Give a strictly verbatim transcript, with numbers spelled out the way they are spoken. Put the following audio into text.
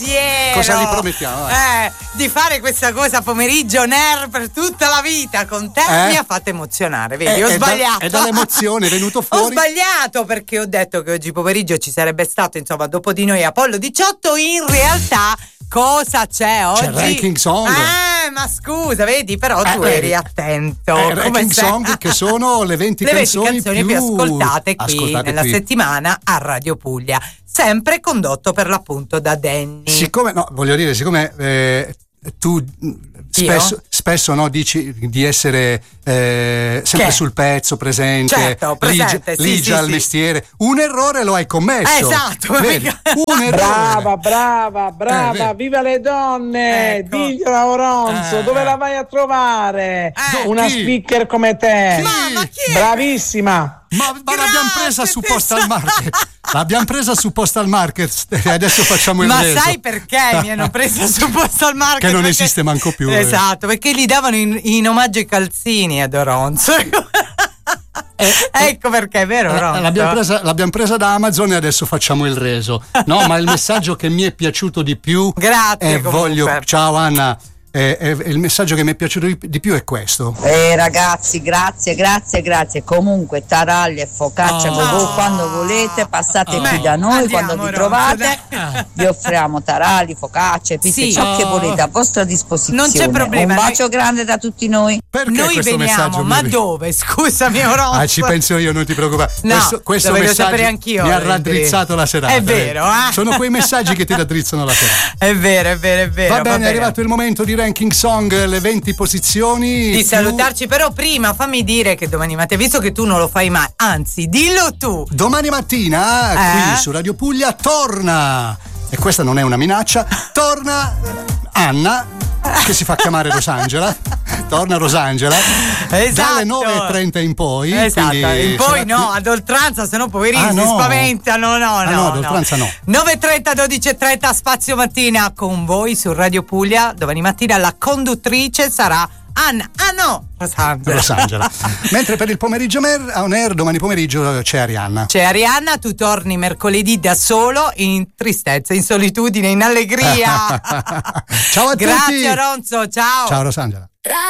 pensiero. Cosa gli promettiamo? Eh, di fare questa cosa pomeriggio ner per tutta la vita con te eh? mi ha fatto emozionare, vedi, Eh, ho è sbagliato. Da, è dall'emozione è venuto fuori. Ho sbagliato perché ho detto che oggi pomeriggio ci sarebbe stato, insomma, dopo di noi Apollo diciotto, in realtà cosa c'è oggi? C'è il ranking song. Eh, ma scusa, vedi, però Eh, tu vedi. eri attento. Eh, Come ranking sei? song che sono le venti, le venti canzoni, canzoni più, più ascoltate qui ascoltate nella qui. settimana a Radio Puglia, sempre condotto per l'appunto da Danny. Siccome, no, voglio dire, siccome eh, tu spesso, spesso no, dici di essere eh, sempre Che? sul pezzo, presente, Certo, presente, ligia, sì, ligia sì, al sì. mestiere, un errore lo hai commesso. Eh, esatto, Vedi? mica- Un errore. Brava, brava, Eh, brava, vedi. viva le donne! Ecco. Diglielo a Oronzo, Eh. dove la vai a trovare? Eh. Una Chi? speaker come te. Ma, ma chi è? Bravissima! Ma, ma l'abbiamo presa su Postal Market. L'abbiamo presa su Postal Market e adesso facciamo il Ma reso. sai perché mi hanno preso su Postal Market? Che non Perché- esiste manco più. eh. Esatto, perché gli davano in, in omaggio i calzini ad Oronzo. Ecco perché, è vero, Eh, Oronzo? L'abbiamo presa, l'abbiamo presa da Amazon e adesso facciamo il reso. No, ma il messaggio che mi è piaciuto di più. Grazie, E comunque. voglio. Ciao Anna. E, e- e il messaggio che mi è piaciuto di, di più è questo. Eh ragazzi, grazie, grazie, grazie. Comunque taralli e focaccia Oh. gogò quando volete, passate Oh. qui da noi. Andiamo, Quando vi Ronzo, trovate dai. vi offriamo taralli, focacce, pizze, Sì. ciò che Oh. volete a vostra disposizione. Non c'è problema, Un noi- bacio grande da tutti noi. Perché Noi questo veniamo, messaggio ma mi- dove? Scusami, Oronzo. Ah, ci penso io, non ti preoccupare. No, questo questo lo voglio messaggio sapere anch'io, mi ha Andrea. raddrizzato la serata. È vero, eh? Sono quei messaggi che ti raddrizzano la serata. È vero, è vero, è vero. Va bene, è arrivato il momento di ranking song, le venti posizioni. Di più- salutarci, però prima fammi dire che domani mattina, visto che tu non lo fai mai, anzi, dillo tu. Domani mattina, Eh? qui su Radio Puglia, torna, e questa non è una minaccia, torna Anna, che si fa chiamare Rosangela, torna Rosangela, Esatto. dalle nove e trenta in poi. Esatto, quindi in poi sarà no, qui- ad oltranza, se no poverini Ah, si no. spaventano, no, Ah, no, no, ad oltranza no. nove e trenta, dodici e trenta, Spazio Mattina con voi su Radio Puglia. Domani mattina la conduttrice sarà Anna, ah no, Rosangela. Rosangela. Mentre per il pomeriggio mer- on air, domani pomeriggio c'è Arianna. C'è Arianna, tu torni mercoledì da solo, in tristezza, in solitudine, in allegria. Ciao a tutti. Grazie Ronzo, ciao. Ciao Rosangela.